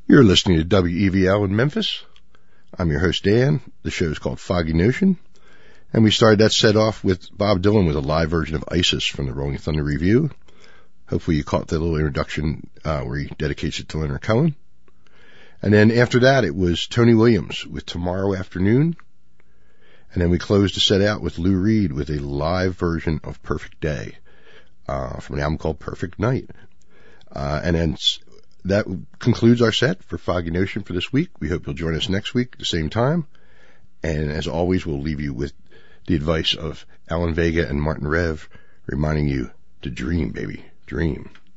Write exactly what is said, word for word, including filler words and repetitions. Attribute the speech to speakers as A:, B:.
A: You're listening to W E V L in Memphis. I'm your host, Dan. The show is called Foggy Notion. And we started that set off with Bob Dylan with a live version of Isis from the Rolling Thunder Review. Hopefully you caught the little introduction uh, where he dedicates it to Leonard Cohen. And then after that, it was Tony Williams with Tomorrow Afternoon. And then we closed the set out with Lou Reed with a live version of Perfect Day uh, from an album called Perfect Night. Uh, and then that concludes our set for Foggy Notion for this week. We hope you'll join us next week at the same time. And as always, we'll leave you with the advice of Alan Vega and Martin Rev, reminding you to dream, baby, dream.